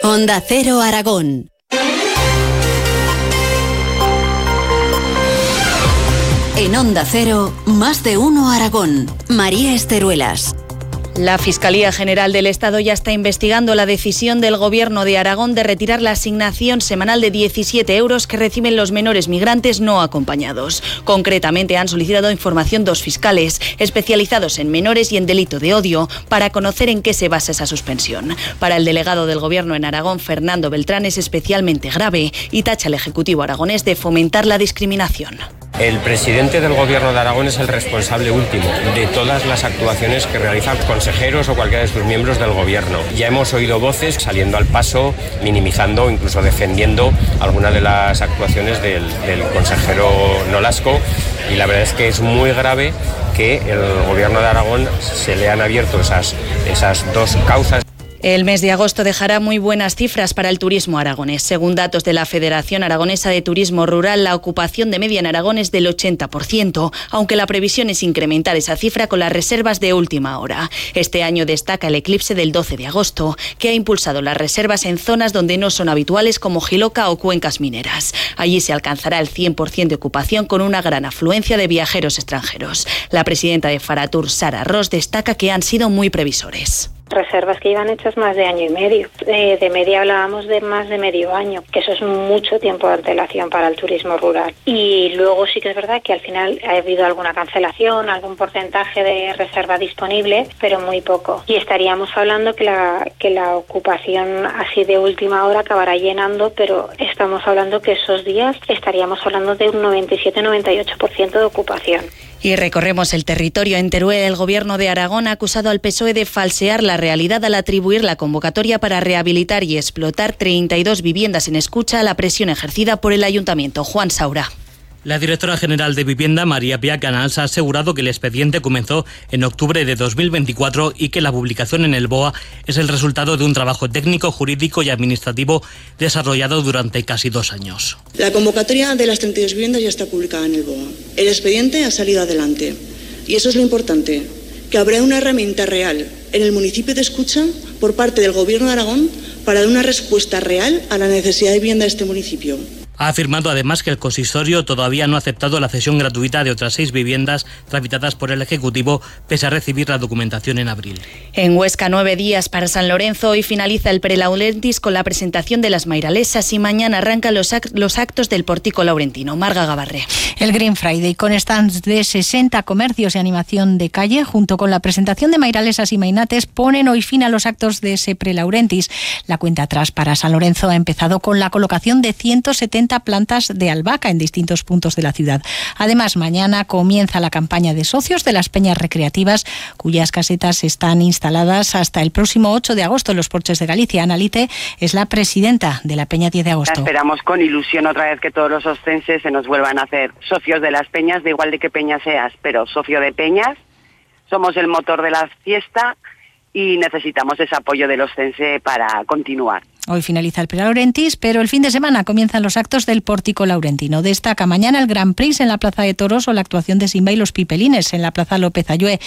Onda Cero Aragón. En Onda Cero, Más de Uno Aragón. María Esteruelas. La Fiscalía General del Estado ya está investigando la decisión del Gobierno de Aragón de retirar la asignación semanal de 17 euros que reciben los menores migrantes no acompañados. Concretamente, han solicitado información 2 fiscales especializados en menores y en delito de odio para conocer en qué se basa esa suspensión. Para el delegado del Gobierno en Aragón, Fernando Beltrán, es especialmente grave y tacha al Ejecutivo aragonés de fomentar la discriminación. El presidente del Gobierno de Aragón es el responsable último de todas las actuaciones que realizan consejeros o cualquiera de sus miembros del Gobierno. Ya hemos oído voces saliendo al paso, minimizando o incluso defendiendo algunas de las actuaciones del consejero Nolasco, y la verdad es que es muy grave que el Gobierno de Aragón se le han abierto esas 2 causas. El mes de agosto dejará muy buenas cifras para el turismo aragonés. Según datos de la Federación Aragonesa de Turismo Rural, la ocupación de media en Aragón es del 80%, aunque la previsión es incrementar esa cifra con las reservas de última hora. Este año destaca el eclipse del 12 de agosto, que ha impulsado las reservas en zonas donde no son habituales como Jiloca o cuencas mineras. Allí se alcanzará el 100% de ocupación con una gran afluencia de viajeros extranjeros. La presidenta de Faratur, Sara Ross, destaca que han sido muy previsores. Reservas que iban hechas más de año y medio. De media hablábamos de más de medio año, que eso es mucho tiempo de antelación para el turismo rural. Y luego sí que es verdad que al final ha habido alguna cancelación, algún porcentaje de reserva disponible, pero muy poco. Y estaríamos hablando que la ocupación así de última hora acabará llenando, pero estamos hablando que esos días estaríamos hablando de un 97-98% de ocupación. Y recorremos el territorio. En Teruel, el Gobierno de Aragón ha acusado al PSOE de falsear la realidad al atribuir la convocatoria para rehabilitar y explotar 32 viviendas en escucha a la presión ejercida por el Ayuntamiento. Juan Saura. La directora general de Vivienda, María Pia Canals, ha asegurado que el expediente comenzó en octubre de 2024 y que la publicación en el BOA es el resultado de un trabajo técnico, jurídico y administrativo desarrollado durante casi 2 años. La convocatoria de las 32 viviendas ya está publicada en el BOA. El expediente ha salido adelante y eso es lo importante, que habrá una herramienta real en el municipio de Escucha por parte del Gobierno de Aragón para dar una respuesta real a la necesidad de vivienda de este municipio. Ha afirmado además que el consistorio todavía no ha aceptado la cesión gratuita de otras 6 viviendas tramitadas por el Ejecutivo, pese a recibir la documentación en abril. En Huesca, 9 días para San Lorenzo. Hoy finaliza el Prelaurentis con la presentación de las Mairalesas y mañana arrancan los actos del Pórtico Laurentino. Marga Gabarré. El Green Friday, con stands de 60 comercios y animación de calle, junto con la presentación de Mairalesas y Mainates, ponen hoy fin a los actos de ese Prelaurentis. La cuenta atrás para San Lorenzo ha empezado con la colocación de 170 plantas de albahaca en distintos puntos de la ciudad. Además, mañana comienza la campaña de socios de las peñas recreativas, cuyas casetas están instaladas hasta el próximo 8 de agosto en los Porches de Galicia. Ana Lite es la presidenta de la Peña 10 de agosto. Esperamos con ilusión otra vez que todos los ostenses se nos vuelvan a hacer socios de las peñas, de igual de qué peña seas, pero socio de peñas. Somos el motor de la fiesta y necesitamos ese apoyo del ostense para continuar. Hoy finaliza el Prelaurentis, pero el fin de semana comienzan los actos del Pórtico Laurentino. Destaca mañana el Grand Prix en la Plaza de Toros o la actuación de Simba y los Pipelines en la Plaza López Ayue.